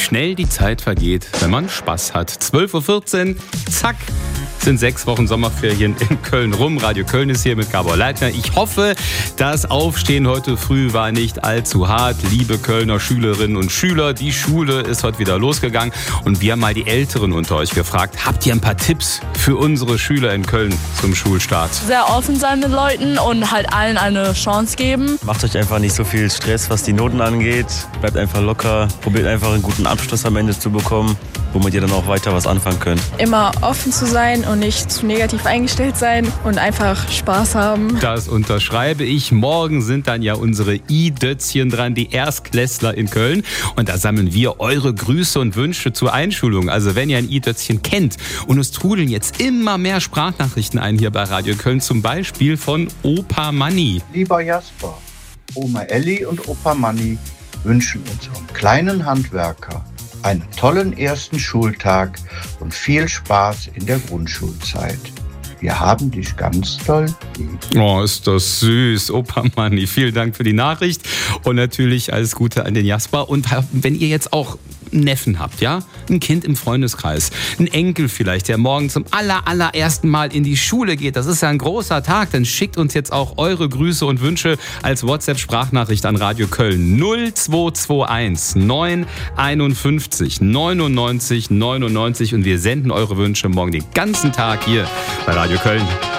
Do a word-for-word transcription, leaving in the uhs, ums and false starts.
schnell die Zeit vergeht, wenn man Spaß hat. zwölf Uhr vierzehn, zack, sind sechs Wochen Sommerferien in Köln rum. Radio Köln ist hier mit Gabor Leitner. Ich hoffe, das Aufstehen heute früh war nicht allzu hart. Liebe Kölner Schülerinnen und Schüler, die Schule ist heute wieder losgegangen. Und wir haben mal die Älteren unter euch gefragt, habt ihr ein paar Tipps für unsere Schüler in Köln zum Schulstart? Sehr offen sein mit Leuten und halt allen eine Chance geben. Macht euch einfach nicht so viel Stress, was die Noten angeht. Bleibt einfach locker. Probiert einfach einen guten Abschluss am Ende zu bekommen, womit ihr dann auch weiter was anfangen könnt. Immer offen zu sein und nicht zu negativ eingestellt sein und einfach Spaß haben. Das unterschreibe ich. Morgen sind dann ja unsere I-Dötzchen dran, die Erstklässler in Köln. Und da sammeln wir eure Grüße und Wünsche zur Einschulung. Also wenn ihr ein I-Dötzchen kennt, und es trudeln jetzt immer mehr Sprachnachrichten ein hier bei Radio Köln, zum Beispiel von Opa Manni. Lieber Jasper, Oma Elli und Opa Manni wünschen unserem kleinen Handwerker einen tollen ersten Schultag und viel Spaß in der Grundschulzeit. Wir haben dich ganz doll lieb. Oh, ist das süß. Opa Manni, vielen Dank für die Nachricht. Und natürlich alles Gute an den Jasper. Und wenn ihr jetzt auch einen Neffen habt, ja, ein Kind im Freundeskreis, ein Enkel vielleicht, der morgen zum aller, allerersten Mal in die Schule geht, das ist ja ein großer Tag, dann schickt uns jetzt auch eure Grüße und Wünsche als WhatsApp-Sprachnachricht an Radio Köln null zwei zwei eins neun einundfünfzig neunundneunzig neunundneunzig und wir senden eure Wünsche morgen den ganzen Tag hier bei Radio Köln.